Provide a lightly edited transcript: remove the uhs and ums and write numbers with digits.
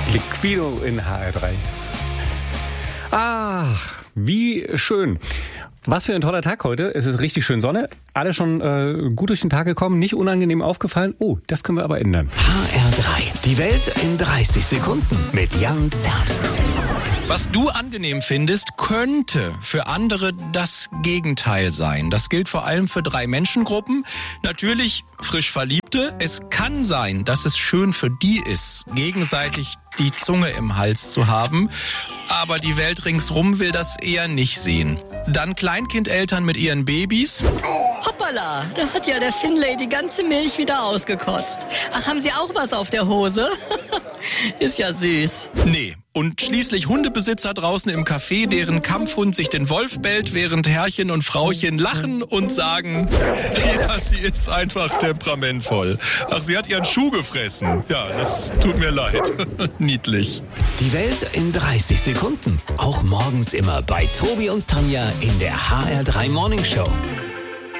Liquido in HR3. Ach, wie schön. Was für ein toller Tag heute. Es ist richtig schön Sonne. Alle schon gut durch den Tag gekommen, nicht unangenehm aufgefallen. Oh, das können wir aber ändern. HR3. Die Welt in 30 Sekunden mit Jan Zerbst. Was du angenehm findest, könnte für andere das Gegenteil sein. Das gilt vor allem für 3 Menschengruppen. Natürlich frisch Verliebte. Es kann sein, dass es schön für die ist, gegenseitig die Zunge im Hals zu haben. Aber die Welt ringsrum will das eher nicht sehen. Dann Kleinkindeltern mit ihren Babys. Hoppala, da hat ja der Finlay die ganze Milch wieder ausgekotzt. Ach, haben Sie auch was auf der Hose? Ist ja süß. Nee. Und schließlich Hundebesitzer draußen im Café, deren Kampfhund sich den Wolf bellt, während Herrchen und Frauchen lachen und sagen, ja, sie ist einfach temperamentvoll. Ach, sie hat ihren Schuh gefressen. Ja, das tut mir leid. Niedlich. Die Welt in 30 Sekunden. Auch morgens immer bei Tobi und Tanja in der HR3 Morning Show.